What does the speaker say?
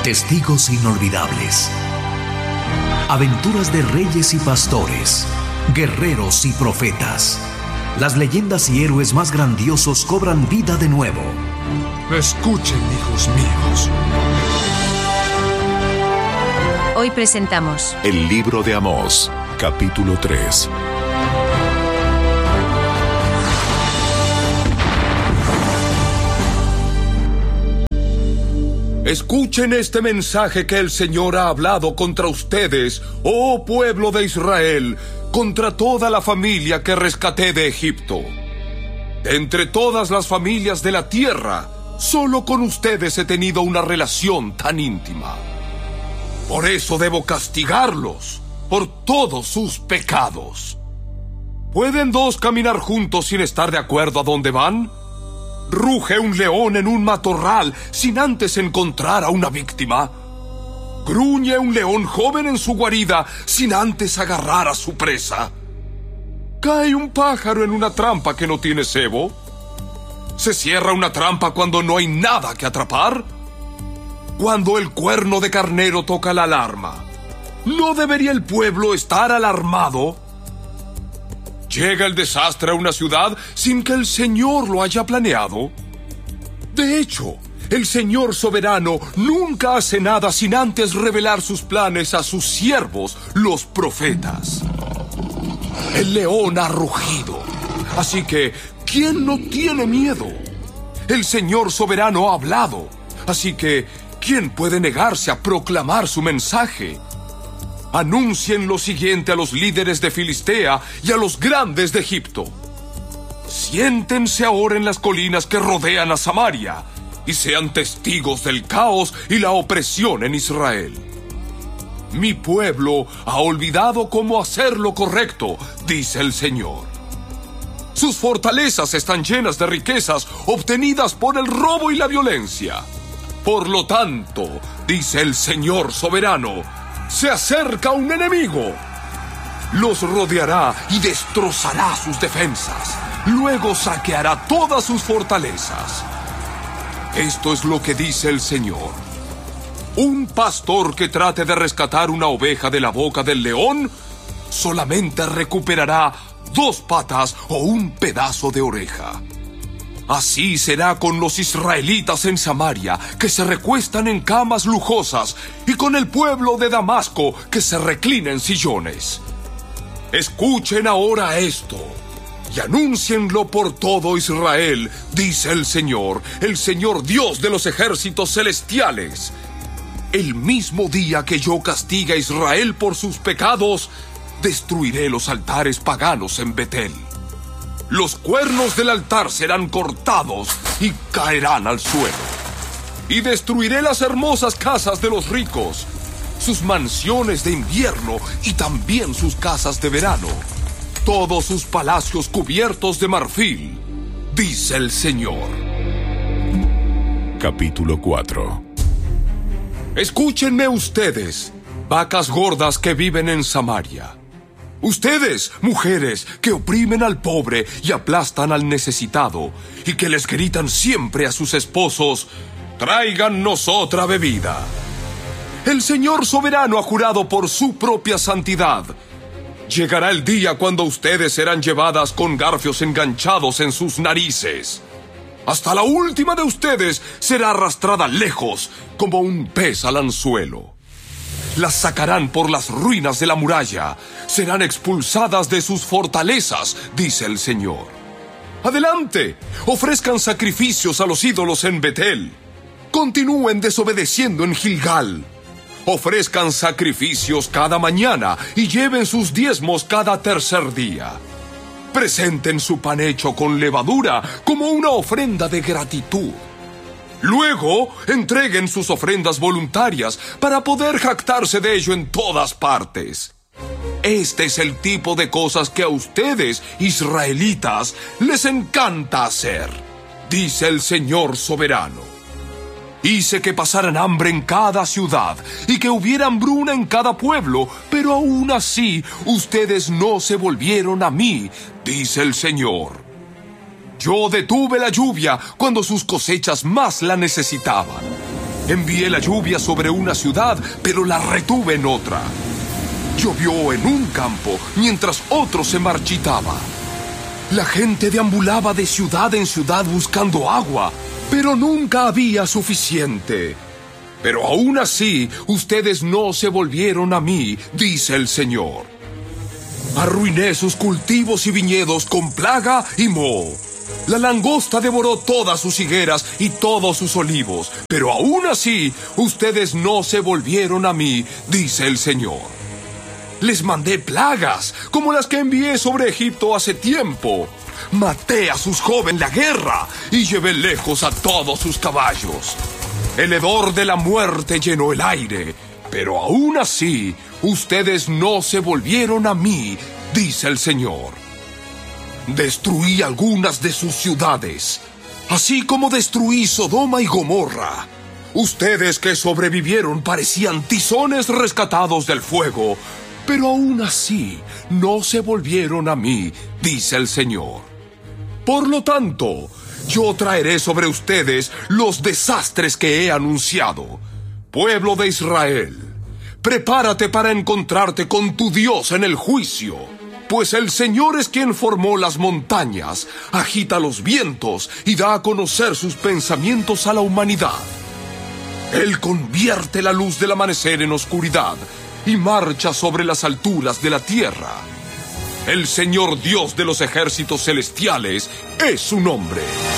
Testigos inolvidables. Aventuras de reyes y pastores, guerreros y profetas. Las leyendas y héroes más grandiosos cobran vida de nuevo. Escuchen, hijos míos. Hoy presentamos El libro de Amós, capítulo 3. Escuchen este mensaje que el Señor ha hablado contra ustedes, oh pueblo de Israel, contra toda la familia que rescaté de Egipto. De entre todas las familias de la tierra, solo con ustedes he tenido una relación tan íntima. Por eso debo castigarlos por todos sus pecados. ¿Pueden dos caminar juntos sin estar de acuerdo a dónde van? ¿Ruge un león en un matorral sin antes encontrar a una víctima? ¿Gruñe un león joven en su guarida sin antes agarrar a su presa? ¿Cae un pájaro en una trampa que no tiene cebo? ¿Se cierra una trampa cuando no hay nada que atrapar? Cuando el cuerno de carnero toca la alarma, ¿no debería el pueblo estar alarmado? ¿Llega el desastre a una ciudad sin que el Señor lo haya planeado? De hecho, el Señor soberano nunca hace nada sin antes revelar sus planes a sus siervos, los profetas. El león ha rugido, así que, ¿quién no tiene miedo? El Señor soberano ha hablado, así que, ¿quién puede negarse a proclamar su mensaje? Anuncien lo siguiente a los líderes de Filistea y a los grandes de Egipto. Siéntense ahora en las colinas que rodean a Samaria y sean testigos del caos y la opresión en Israel. Mi pueblo ha olvidado cómo hacer lo correcto, dice el Señor. Sus fortalezas están llenas de riquezas obtenidas por el robo y la violencia. Por lo tanto, dice el Señor soberano, se acerca un enemigo. Los rodeará y destrozará sus defensas. Luego saqueará todas sus fortalezas. Esto es lo que dice el Señor. Un pastor que trate de rescatar una oveja de la boca del león solamente recuperará 2 patas o un pedazo de oreja. Así será con los israelitas en Samaria, que se recuestan en camas lujosas, y con el pueblo de Damasco, que se reclina en sillones. Escuchen ahora esto, y anúncienlo por todo Israel, dice el Señor Dios de los ejércitos celestiales. El mismo día que yo castigue a Israel por sus pecados, destruiré los altares paganos en Betel. Los cuernos del altar serán cortados y caerán al suelo. Y destruiré las hermosas casas de los ricos, sus mansiones de invierno y también sus casas de verano, todos sus palacios cubiertos de marfil, dice el Señor. Capítulo 4. Escúchenme ustedes, vacas gordas que viven en Samaria. Ustedes, mujeres, que oprimen al pobre y aplastan al necesitado, y que les gritan siempre a sus esposos, tráigannos otra bebida. El Señor soberano ha jurado por su propia santidad. Llegará el día cuando ustedes serán llevadas con garfios enganchados en sus narices. Hasta la última de ustedes será arrastrada lejos, como un pez al anzuelo. Las sacarán por las ruinas de la muralla. Serán expulsadas de sus fortalezas, dice el Señor. Adelante, ofrezcan sacrificios a los ídolos en Betel. Continúen desobedeciendo en Gilgal. Ofrezcan sacrificios cada mañana y lleven sus diezmos cada tercer día. Presenten su pan hecho con levadura como una ofrenda de gratitud. Luego, entreguen sus ofrendas voluntarias para poder jactarse de ello en todas partes. Este es el tipo de cosas que a ustedes, israelitas, les encanta hacer, dice el Señor soberano. Hice que pasaran hambre en cada ciudad y que hubiera hambruna en cada pueblo, pero aún así ustedes no se volvieron a mí, dice el Señor. Yo detuve la lluvia cuando sus cosechas más la necesitaban. Envié la lluvia sobre una ciudad, pero la retuve en otra. Llovió en un campo, mientras otro se marchitaba. La gente deambulaba de ciudad en ciudad buscando agua, pero nunca había suficiente. Pero aún así, ustedes no se volvieron a mí, dice el Señor. Arruiné sus cultivos y viñedos con plaga y moho. La langosta devoró todas sus higueras y todos sus olivos, pero aún así, ustedes no se volvieron a mí, dice el Señor. Les mandé plagas, como las que envié sobre Egipto hace tiempo. Maté a sus jóvenes en la guerra y llevé lejos a todos sus caballos. El hedor de la muerte llenó el aire, pero aún así, ustedes no se volvieron a mí, dice el Señor. Destruí algunas de sus ciudades, así como destruí Sodoma y Gomorra. Ustedes que sobrevivieron parecían tizones rescatados del fuego, pero aún así no se volvieron a mí, dice el Señor. Por lo tanto, yo traeré sobre ustedes los desastres que he anunciado. Pueblo de Israel, prepárate para encontrarte con tu Dios en el juicio, pues el Señor es quien formó las montañas, agita los vientos y da a conocer sus pensamientos a la humanidad. Él convierte la luz del amanecer en oscuridad y marcha sobre las alturas de la tierra. El Señor Dios de los ejércitos celestiales es su nombre.